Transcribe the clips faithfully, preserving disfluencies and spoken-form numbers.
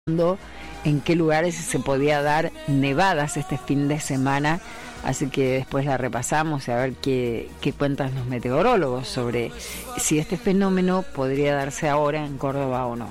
en qué lugares se podía dar nevadas este fin de semana, así que después la repasamos y a ver qué, qué cuentan los meteorólogos sobre si este fenómeno podría darse ahora en Córdoba o no.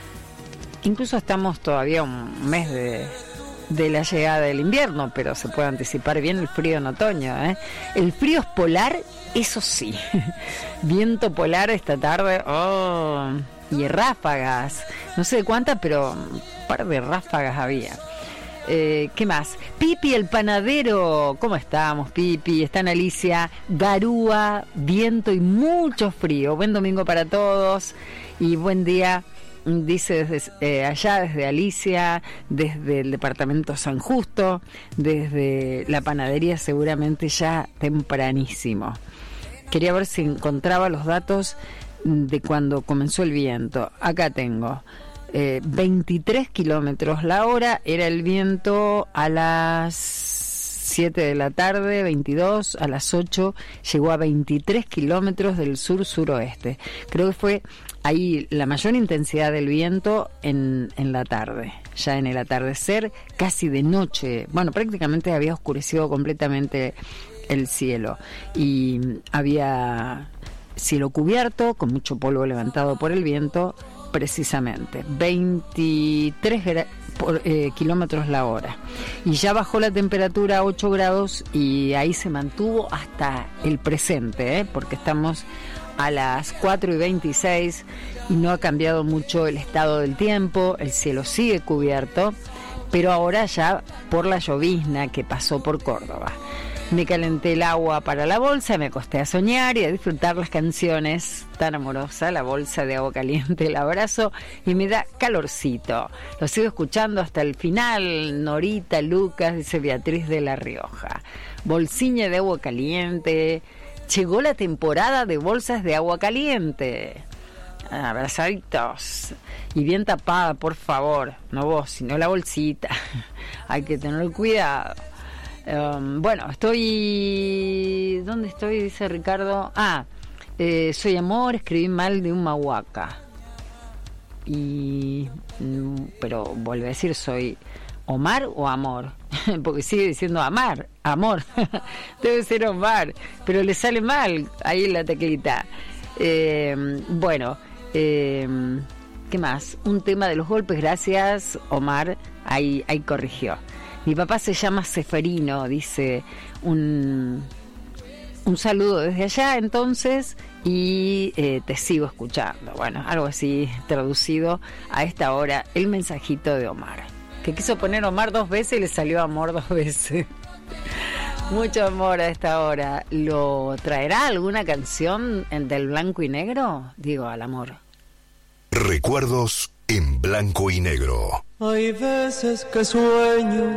Incluso estamos todavía un mes de, de la llegada del invierno, pero se puede anticipar bien el frío en otoño, ¿eh? El frío es polar, eso sí. Viento polar esta tarde, oh, y ráfagas, no sé de cuántas, pero un par de ráfagas había. Eh, ¿Qué más? Pipi el panadero, ¿cómo estamos, Pipi? Está en Alicia, garúa, viento y mucho frío. Buen domingo para todos y buen día, dice desde eh, allá, desde Alicia, desde el departamento San Justo, desde la panadería seguramente ya tempranísimo. Quería ver si encontraba los datos de cuando comenzó el viento. Acá tengo eh, veintitrés kilómetros la hora, era el viento a las siete de la tarde, veintidós, a las ocho llegó a veintitrés kilómetros del sur-suroeste. Creo que fue ahí la mayor intensidad del viento en, en la tarde, ya en el atardecer, casi de noche. Bueno, prácticamente había oscurecido completamente el cielo y había cielo cubierto con mucho polvo levantado por el viento, precisamente veintitrés gra- por, eh, kilómetros la hora, y ya bajó la temperatura a ocho grados y ahí se mantuvo hasta el presente, ¿eh? Porque estamos a las cuatro y veintiséis y no ha cambiado mucho el estado del tiempo, el cielo sigue cubierto, pero ahora ya por la llovizna que pasó por Córdoba. Me calenté el agua para la bolsa, me acosté a soñar y a disfrutar las canciones tan amorosas, la bolsa de agua caliente, el abrazo, y me da calorcito. Lo sigo escuchando hasta el final. Norita, Lucas, dice Beatriz de La Rioja. Bolsiña de agua caliente. Llegó la temporada de bolsas de agua caliente. Abrazaditos. Y bien tapada, por favor. No vos, sino la bolsita. Hay que tener cuidado. Um, bueno, estoy... ¿Dónde estoy? Dice Ricardo. Ah, eh, soy Amor, escribí mal de un mahuaca. Y... Pero vuelve a decir, ¿soy Omar o Amor? Porque sigue diciendo Amar, Amor. Debe ser Omar, pero le sale mal ahí en la teclita. Eh, bueno, eh, ¿qué más? Un tema de los golpes, gracias, Omar. Ahí, ahí corrigió. Mi papá se llama Seferino, dice un, un saludo desde allá entonces y eh, te sigo escuchando. Bueno, algo así traducido a esta hora, el mensajito de Omar. Que quiso poner Omar dos veces y le salió Amor dos veces. Mucho amor a esta hora. ¿Lo traerá alguna canción del blanco y negro? Digo, al amor. Recuerdos en blanco y negro. Hay veces que sueño